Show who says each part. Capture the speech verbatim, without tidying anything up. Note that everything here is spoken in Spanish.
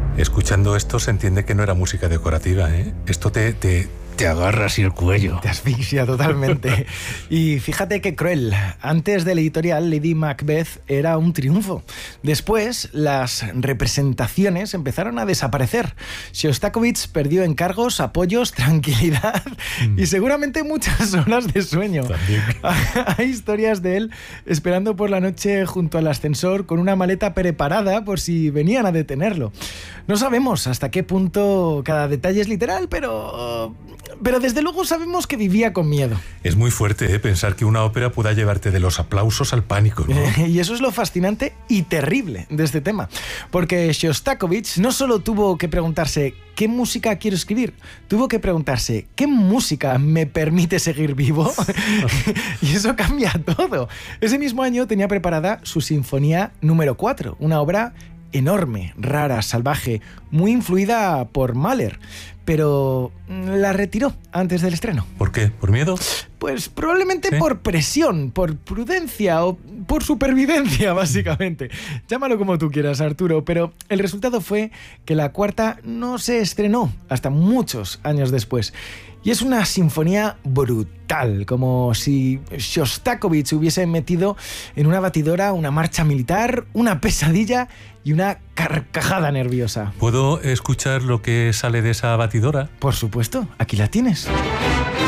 Speaker 1: Escuchando esto se entiende que no era música decorativa, ¿eh? Esto te, te, te agarra así el cuello.
Speaker 2: Te asfixia totalmente. Y fíjate qué cruel. Antes del editorial, Lady Macbeth era un triunfo. Después, las representaciones empezaron a desaparecer. Shostakovich perdió encargos, apoyos, tranquilidad mm. y seguramente muchas horas de sueño.
Speaker 1: También.
Speaker 2: Hay historias de él esperando por la noche junto al ascensor con una maleta preparada por si venían a detenerlo. No sabemos hasta qué punto cada detalle es literal, pero... Pero desde luego sabemos que vivía con miedo.
Speaker 1: Es muy fuerte, ¿eh? Pensar que una ópera pueda llevarte de los aplausos al pánico, ¿no?
Speaker 2: Y eso es lo fascinante y terrible de este tema. Porque Shostakovich no solo tuvo que preguntarse ¿qué música quiero escribir? Tuvo que preguntarse ¿qué música me permite seguir vivo? Y eso cambia todo. Ese mismo año tenía preparada su Sinfonía número cuatro, una obra enorme, rara, salvaje, muy influida por Mahler, pero la retiró antes del estreno.
Speaker 1: ¿Por qué? ¿Por miedo?
Speaker 2: Pues probablemente ¿sí? por presión, por prudencia o por supervivencia, básicamente. Llámalo como tú quieras, Arturo, pero el resultado fue que la cuarta no se estrenó hasta muchos años después. Y es una sinfonía brutal, como si Shostakovich hubiese metido en una batidora una marcha militar, una pesadilla y una carcajada nerviosa.
Speaker 1: ¿Puedo escuchar lo que sale de esa batidora?
Speaker 2: Por supuesto, aquí la tienes.